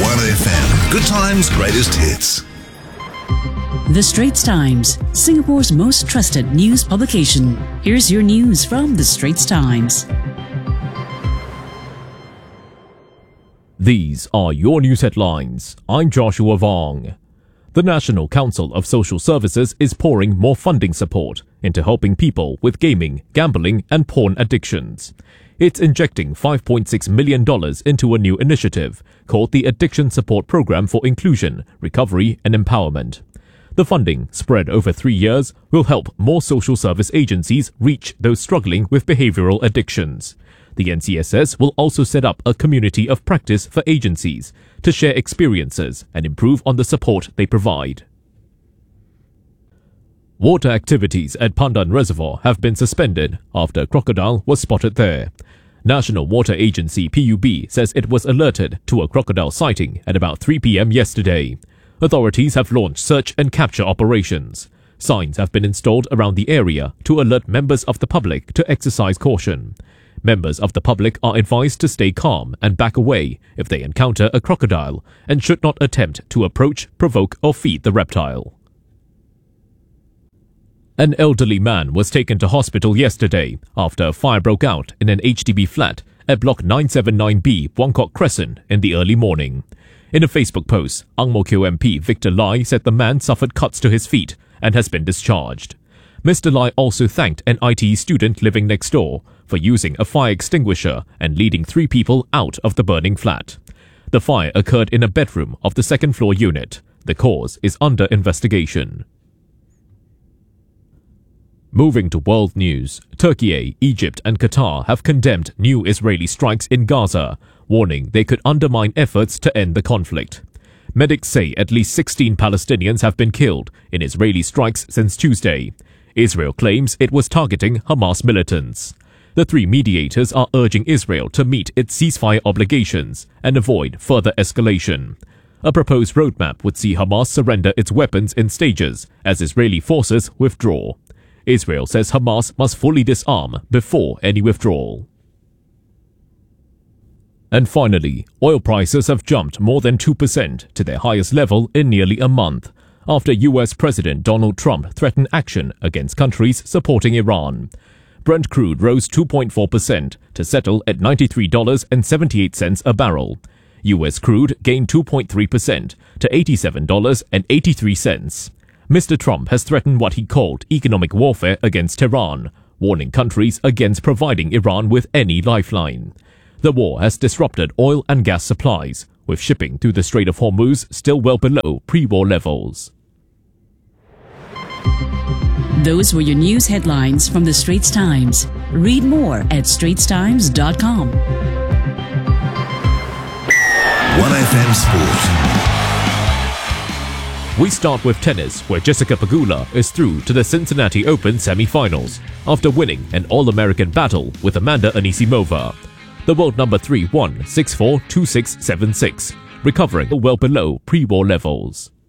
1FM. Good times, greatest hits. The Straits Times, Singapore's most trusted news publication. Here's your news from The Straits Times. These are your news headlines. I'm Joshua Vong. The National Council of Social Services is pouring more funding support into helping people with gaming, gambling and porn addictions. It's injecting $5.6 million into a new initiative called the Addiction Support Program for Inclusion, Recovery and Empowerment. The funding, spread over 3 years, will help more social service agencies reach those struggling with behavioral addictions. The NCSS will also set up a community of practice for agencies to share experiences and improve on the support they provide. Water activities at Pandan Reservoir have been suspended after a crocodile was spotted there. National Water Agency PUB says it was alerted to a crocodile sighting at about 3 p.m. yesterday. Authorities have launched search and capture operations. Signs have been installed around the area to alert members of the public to exercise caution. Members of the public are advised to stay calm and back away if they encounter a crocodile and should not attempt to approach, provoke or feed the reptile. An elderly man was taken to hospital yesterday after a fire broke out in an HDB flat at Block 979B, Buangkok Crescent in the early morning. In a Facebook post, Ang Mo Kio MP Victor Lai said the man suffered cuts to his feet and has been discharged. Mr. Lai also thanked an ITE student living next door for using a fire extinguisher and leading 3 people out of the burning flat. The fire occurred in a bedroom of the second-floor unit. The cause is under investigation. Moving to world news, Turkey, Egypt and Qatar have condemned new Israeli strikes in Gaza, warning they could undermine efforts to end the conflict. Medics say at least 16 Palestinians have been killed in Israeli strikes since Tuesday. Israel claims it was targeting Hamas militants. The 3 mediators are urging Israel to meet its ceasefire obligations and avoid further escalation. A proposed roadmap would see Hamas surrender its weapons in stages as Israeli forces withdraw. Israel says Hamas must fully disarm before any withdrawal. And finally, oil prices have jumped more than 2% to their highest level in nearly a month, after US President Donald Trump threatened action against countries supporting Iran. Brent crude rose 2.4% to settle at $93.78 a barrel. US crude gained 2.3% to $87.83. Mr. Trump has threatened what he called economic warfare against Tehran, warning countries against providing Iran with any lifeline. The war has disrupted oil and gas supplies, with shipping through the Strait of Hormuz still well below pre-war levels. Those were your news headlines from The Straits Times. Read more at straitstimes.com. 1FM Sport. We start with tennis, where Jessica Pegula is through to the Cincinnati Open semi-finals after winning an All-American battle with Amanda Anisimova. The world number 3 won 6-4, 2-6, 7-6, recovering well below pre-war levels.